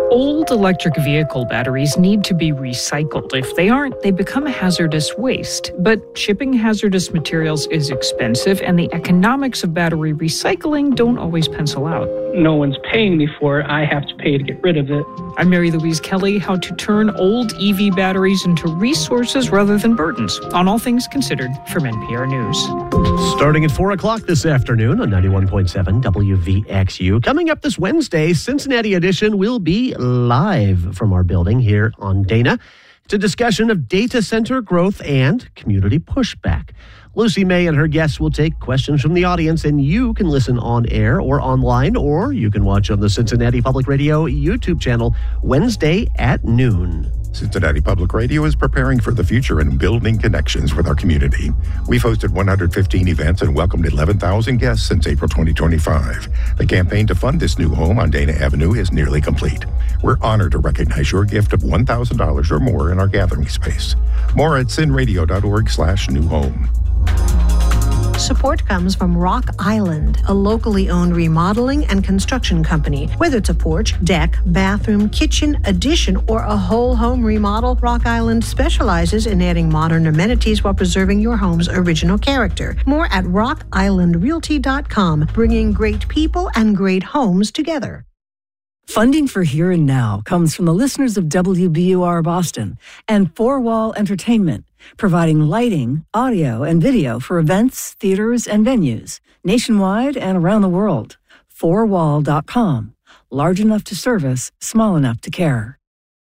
Old electric vehicle batteries need to be recycled. If they aren't, they become a hazardous waste. But shipping hazardous materials is expensive, and the economics of battery recycling don't always pencil out. No one's paying me for it. I have to pay to get rid of it. I'm Mary Louise Kelly, how to turn old EV batteries into resources rather than burdens, on All Things Considered from NPR News. Starting at 4 o'clock this afternoon on 91.7 WVXU. Coming up this Wednesday, Cincinnati edition will be live from our building here on Dana. It's a discussion of data center growth and community pushback. Lucy May and her guests will take questions from the audience, and you can listen on air or online, or you can watch on the Cincinnati Public Radio YouTube channel Wednesday at noon. Cincinnati Public Radio is preparing for the future and building connections with our community. We've hosted 115 events and welcomed 11,000 guests since April 2025. The campaign to fund this new home on Dana Avenue is nearly complete. We're honored to recognize your gift of $1,000 or more in our gathering space. More at cinradio.org/newhome. Support comes from Rock Island, a locally owned remodeling and construction company. Whether it's a porch, deck, bathroom, kitchen, addition, or a whole home remodel, Rock Island specializes in adding modern amenities while preserving your home's original character. More at rockislandrealty.com, bringing great people and great homes together. Funding for Here and Now comes from the listeners of WBUR Boston and Four Wall Entertainment, providing lighting, audio, and video for events, theaters, and venues nationwide and around the world. Fourwall.com. Large enough to service, small enough to care.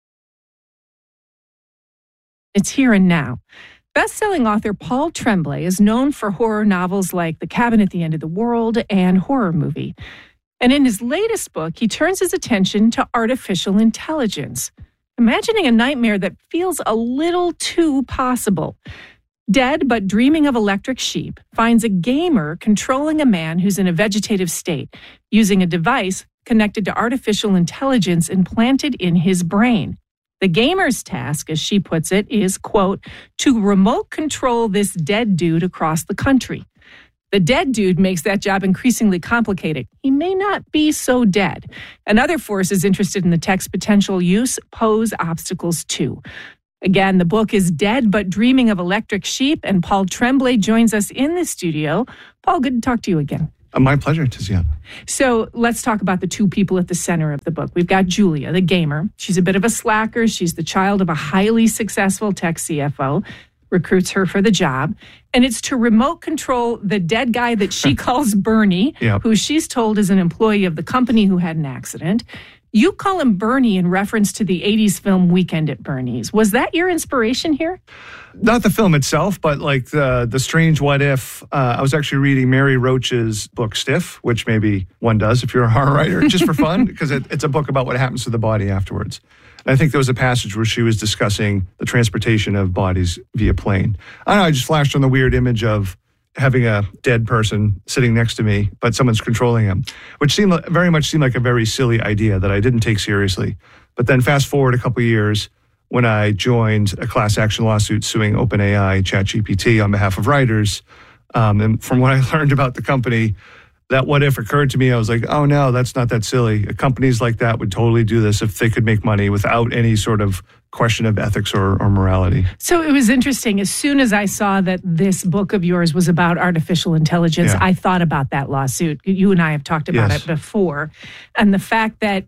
It's Here and Now. Best-selling author Paul Tremblay is known for horror novels like The Cabin at the End of the World and Horror Movie. And in his latest book, he turns his attention to artificial intelligence, imagining a nightmare that feels a little too possible. Dead but Dreaming of Electric Sheep finds a gamer controlling a man who's in a vegetative state, using a device connected to artificial intelligence implanted in his brain. The gamer's task, as she puts it, is, quote, to remote control this dead dude across the country. The dead dude makes that job increasingly complicated. He may not be so dead. And other forces interested in the tech's potential use pose obstacles too. Again, the book is Dead but Dreaming of Electric Sheep, and Paul Tremblay joins us in the studio. Paul, good to talk to you again. My pleasure, Tiziana. So let's talk about the two people at the center of the book. We've got Julia, the gamer. She's a bit of a slacker. She's the child of a highly successful tech CFO. Recruits her for the job. And it's to remote control the dead guy that she calls Bernie, Yep. who she's told is an employee of the company who had an accident. You call him Bernie in reference to the 80s film Weekend at Bernie's. Was that your inspiration here? Not the film itself, but like the strange what if. I was actually reading Mary Roach's book Stiff, which maybe one does if you're a horror writer, just for fun, because it's a book about what happens to the body afterwards. And I think there was a passage where she was discussing the transportation of bodies via plane. I don't know, I just flashed on the weird image of having a dead person sitting next to me, but someone's controlling him, which very much seemed like a very silly idea that I didn't take seriously. But then fast forward a couple of years when I joined a class action lawsuit suing OpenAI, ChatGPT on behalf of writers. And from what I learned about the company, that what if occurred to me, I was like, oh no, that's not that silly. Companies like that would totally do this if they could make money without any sort of question of ethics or morality. So it was interesting. As soon as I saw that this book of yours was about artificial intelligence, I thought about that lawsuit. You and I have talked about it before. And the fact that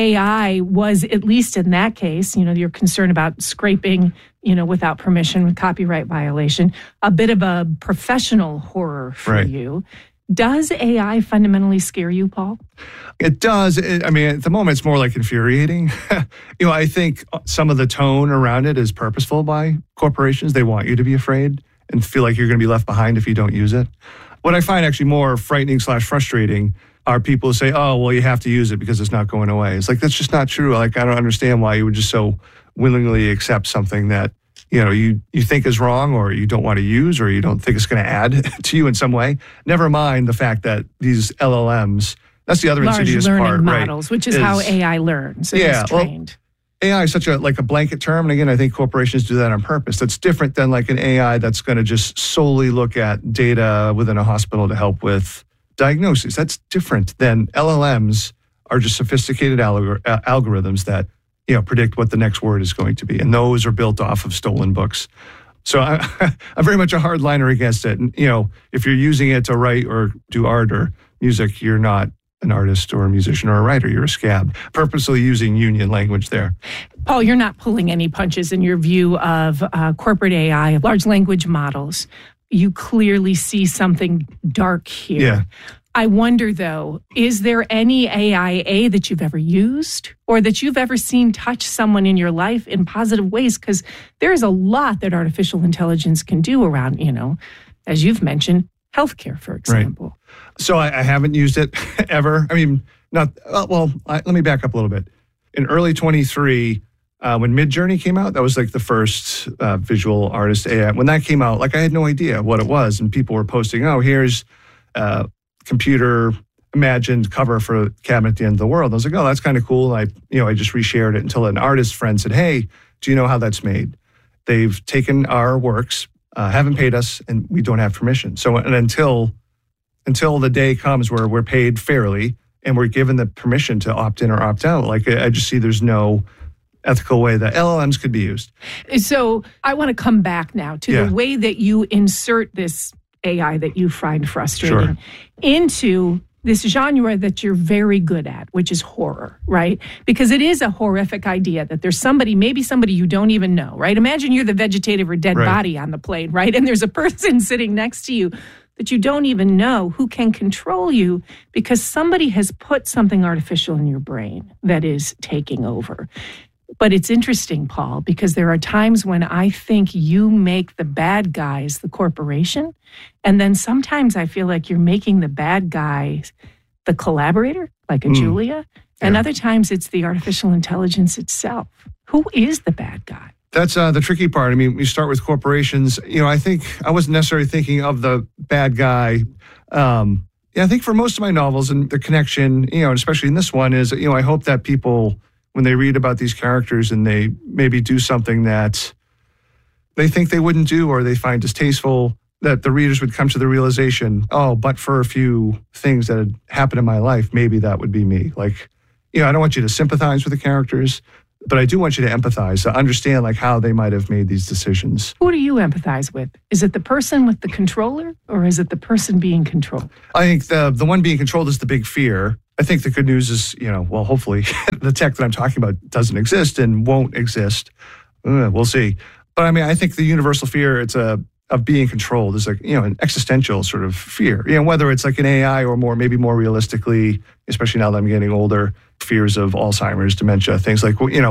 AI was, at least in that case, you're concerned about scraping, without permission, with copyright violation, a bit of a professional horror for you. Does AI fundamentally scare you, Paul? It does. At the moment, it's more like infuriating. I think some of the tone around it is purposeful by corporations. They want you to be afraid and feel like you're going to be left behind if you don't use it. What I find actually more frightening/frustrating are people who say, oh, well, you have to use it because it's not going away. It's like, that's just not true. Like, I don't understand why you would just so willingly accept something that you think is wrong, or you don't want to use, or you don't think it's going to add to you in some way. Never mind the fact that these LLMs, that's the other insidious part, large learning models, which is how AI learns. It's trained. Well, AI is such a blanket term, and again, I think corporations do that on purpose. That's different than like an AI that's going to just solely look at data within a hospital to help with diagnosis. That's different than LLMs are just sophisticated algorithms that predict what the next word is going to be. And those are built off of stolen books. So I'm very much a hardliner against it. And, if you're using it to write or do art or music, you're not an artist or a musician or a writer. You're a scab. Purposely using union language there. Paul, you're not pulling any punches in your view of corporate AI, large language models. You clearly see something dark here. Yeah. I wonder, though, is there any AI that you've ever used or that you've ever seen touch someone in your life in positive ways? Because there's a lot that artificial intelligence can do around, as you've mentioned, healthcare, for example. Right. So I haven't used it ever. I mean, let me back up a little bit. In early 23, when Midjourney came out, that was like the first visual artist AI. When that came out, I had no idea what it was. And people were posting, here's computer imagined cover for Cabinet at the End of the World. I was like, that's kind of cool. I just reshared it until an artist friend said, hey, do you know how that's made? They've taken our works, haven't paid us, and we don't have permission. So until the day comes where we're paid fairly and we're given the permission to opt in or opt out, I just see there's no ethical way that LLMs could be used. So I want to come back now to the way that you insert this AI that you find frustrating into this genre that you're very good at, which is horror, right? Because it is a horrific idea that there's maybe somebody you don't even know, right? Imagine you're the vegetative or dead body on the plane, right? And there's a person sitting next to you that you don't even know who can control you because somebody has put something artificial in your brain that is taking over. But it's interesting, Paul, because there are times when I think you make the bad guys the corporation, and then sometimes I feel like you're making the bad guys the collaborator, like a Julia, and other times it's the artificial intelligence itself. Who is the bad guy? That's the tricky part. I mean, we start with corporations. I think I wasn't necessarily thinking of the bad guy. I think for most of my novels and the connection, and especially in this one, is, I hope that people, when they read about these characters and they maybe do something that they think they wouldn't do or they find distasteful, that the readers would come to the realization, but for a few things that had happened in my life, maybe that would be me. I don't want you to sympathize with the characters, but I do want you to empathize, to understand how they might have made these decisions. Who do you empathize with? Is it the person with the controller or is it the person being controlled? I think the one being controlled is the big fear. I think the good news is, hopefully the tech that I'm talking about doesn't exist and won't exist. We'll see. But I mean, I think the universal fear, of being controlled is an existential sort of fear. Whether it's an AI or maybe more realistically, especially now that I'm getting older, fears of Alzheimer's, dementia, things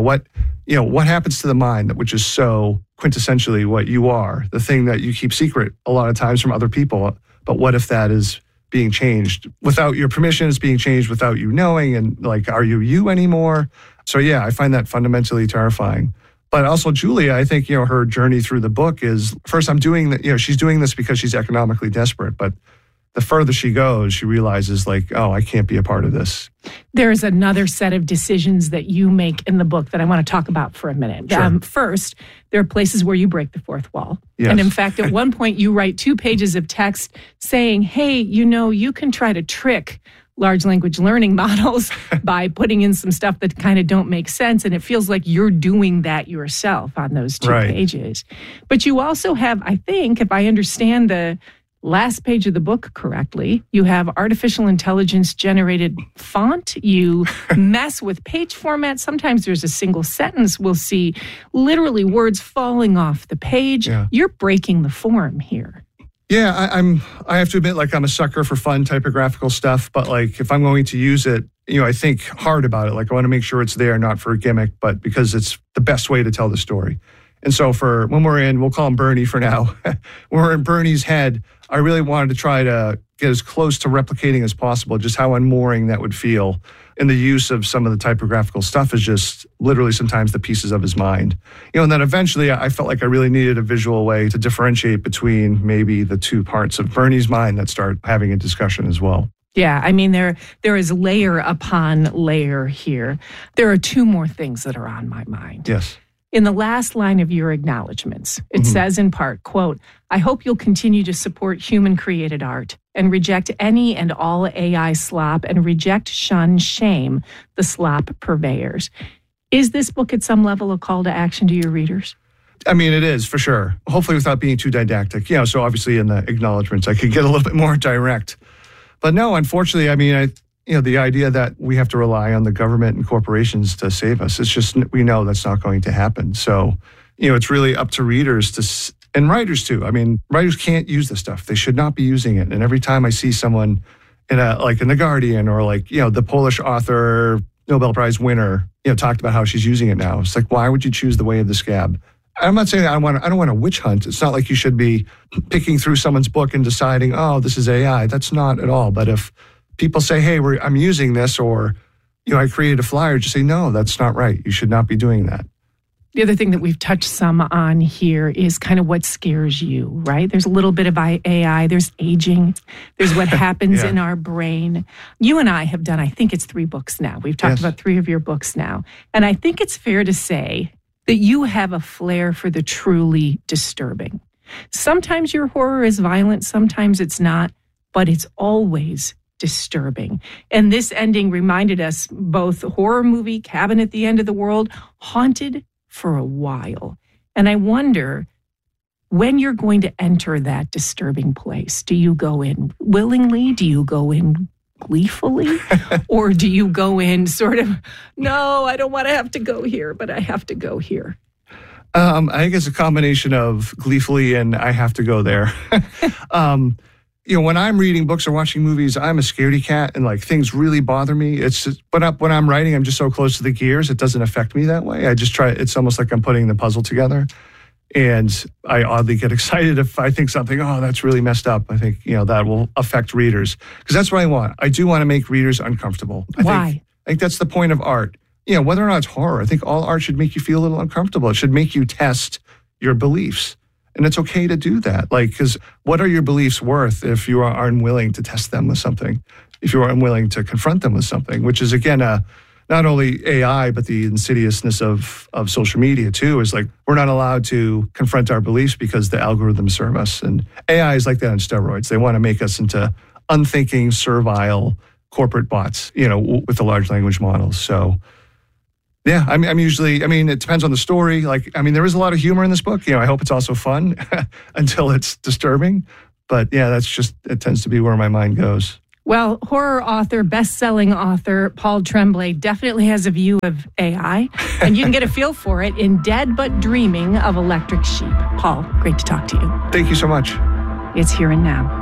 what happens to the mind, which is so quintessentially what you are, the thing that you keep secret a lot of times from other people. But what if that is being changed without your permission? It's being changed without you knowing. And are you anymore? So I find that fundamentally terrifying. But also Julia, I think, her journey through the book is, first, I'm doing that, she's doing this because she's economically desperate. But the further she goes, she realizes I can't be a part of this. There's another set of decisions that you make in the book that I want to talk about for a minute. Sure. First, there are places where you break the fourth wall. Yes. And in fact, at one point, you write 2 pages of text saying, hey, you can try to trick large language learning models by putting in some stuff that kind of don't make sense. And it feels like you're doing that yourself on those 2 pages. But you also have, I think, if I understand the last page of the book correctly, you have artificial intelligence generated font. You mess with page format. Sometimes there's a single sentence. We'll see literally words falling off the page. Yeah. You're breaking the form here. Yeah, I have to admit, I'm a sucker for fun typographical stuff, but if I'm going to use it, I think hard about it. I want to make sure it's there, not for a gimmick, but because it's the best way to tell the story. And so when we'll call him Bernie for now, when we're in Bernie's head, I really wanted to try to get as close to replicating as possible, just how unmooring that would feel. And the use of some of the typographical stuff is just literally sometimes the pieces of his mind. And then eventually I felt like I really needed a visual way to differentiate between maybe the 2 parts of Bernie's mind that start having a discussion as well. Yeah, I mean, there is layer upon layer here. There are 2 more things that are on my mind. Yes. In the last line of your acknowledgments, it says in part, quote, I hope you'll continue to support human-created art and reject any and all AI slop and reject, shun, shame the slop purveyors. Is this book at some level a call to action to your readers? I mean, it is for sure. Hopefully without being too didactic. So obviously in the acknowledgments, I could get a little bit more direct. But no, unfortunately, I mean, the idea that we have to rely on the government and corporations to save us, it's just, we know that's not going to happen. So, it's really up to readers and writers too. I mean, writers can't use this stuff. They should not be using it. And every time I see someone in The Guardian or the Polish author, Nobel Prize winner, talked about how she's using it now. It's like, why would you choose the way of the scab? I'm not saying I don't want to witch hunt. It's not like you should be picking through someone's book and deciding, oh, this is AI. That's not at all. But if people say, hey, I'm using this, or, I created a flyer, just say, no, that's not right. You should not be doing that. The other thing that we've touched some on here is kind of what scares you, right? There's a little bit of AI, there's aging, there's what happens in our brain. You and I have done, I think it's 3 books now. We've talked about 3 of your books now. And I think it's fair to say that you have a flair for the truly disturbing. Sometimes your horror is violent, sometimes it's not, but it's always disturbing. And this ending reminded us both horror movie, Cabin at the End of the World, haunted for a while. And I wonder when you're going to enter that disturbing place. Do you go in willingly? Do you go in gleefully? Or do you go in sort of, no, I don't want to have to go here, but I have to go here? I think it's a combination of gleefully and I have to go there. When I'm reading books or watching movies, I'm a scaredy cat and things really bother me. It's just, when I'm writing, I'm just so close to the gears, it doesn't affect me that way. I just try, it's almost like I'm putting the puzzle together. And I oddly get excited if I think something, oh, that's really messed up. I think, that will affect readers. Because that's what I want. I do want to make readers uncomfortable. Why? I think that's the point of art. Whether or not it's horror, I think all art should make you feel a little uncomfortable. It should make you test your beliefs. And it's okay to do that. Because what are your beliefs worth if you are unwilling to test them with something? If you are unwilling to confront them with something, which is, again, not only AI, but the insidiousness of social media too, is we're not allowed to confront our beliefs because the algorithms serve us. And AI is like that on steroids. They want to make us into unthinking, servile corporate bots, with the large language models. So, yeah, I'm usually, it depends on the story. There is a lot of humor in this book. I hope it's also fun until it's disturbing. But yeah, it tends to be where my mind goes. Well, horror author, best-selling author Paul Tremblay definitely has a view of AI, and you can get a feel for it in Dead But Dreaming of Electric Sheep. Paul, great to talk to you. Thank you so much. It's Here and Now.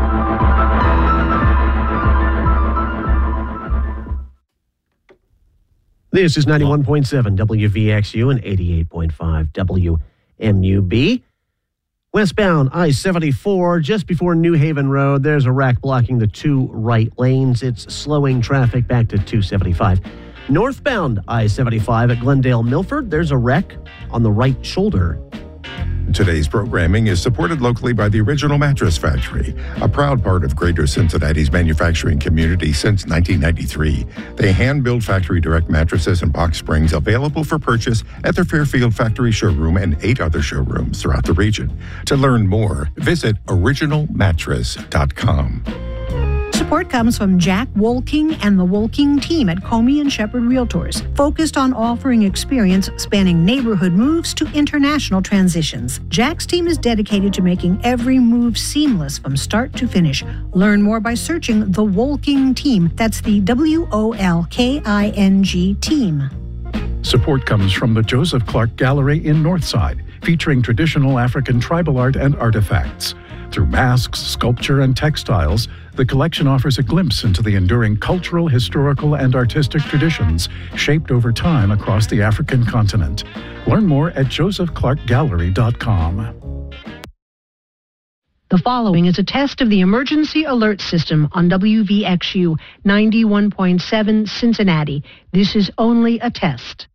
This is 91.7 WVXU and 88.5 WMUB. Westbound I-74, just before New Haven Road, there's a wreck blocking the 2 right lanes. It's slowing traffic back to 275. Northbound I-75 at Glendale Milford, there's a wreck on the right shoulder. Today's programming is supported locally by the Original Mattress Factory, a proud part of Greater Cincinnati's manufacturing community since 1993. They hand-build factory direct mattresses and box springs available for purchase at their Fairfield factory showroom and 8 other showrooms throughout the region. To learn more, visit originalmattress.com. Support comes from Jack Wolking and the Wolking team at Comey and Shepherd Realtors, focused on offering experience spanning neighborhood moves to international transitions. Jack's team is dedicated to making every move seamless from start to finish. Learn more by searching the Wolking team. That's the WOLKING team. Support comes from the Joseph Clark Gallery in Northside, featuring traditional African tribal art and artifacts. Through masks, sculpture, and textiles, the collection offers a glimpse into the enduring cultural, historical, and artistic traditions shaped over time across the African continent. Learn more at josephclarkgallery.com. The following is a test of the emergency alert system on WVXU 91.7 Cincinnati. This is only a test.